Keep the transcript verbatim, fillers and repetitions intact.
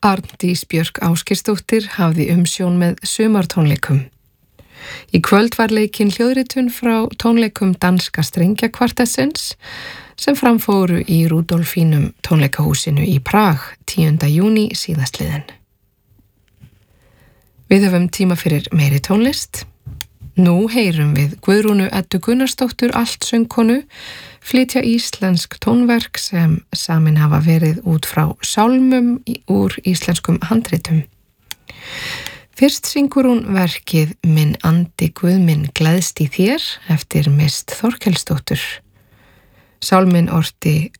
Arndís Björk Ásgeirsdóttir hafði umsjón með sumartónleikum. Í kvöld var leikinn hljóðritun frá tónleikum danska strengjakvartetsins sem framfóru í Rudolfínum tónleikahúsinu í Prag tíunda júní síðastliðinn. Við höfum tíma fyrir meiri tónlist. Nú heyrum við Guðrúnu Eddu Gunnarsdóttur allt söngkonu flytja íslensk tónverk sem samin hafa verið út frá sálmum úr íslenskum handritum. Fyrst syngur hún verkið Minn andi Guð minn gleðst í þér eftir Mist Þorkelsdóttur. Sálminn orti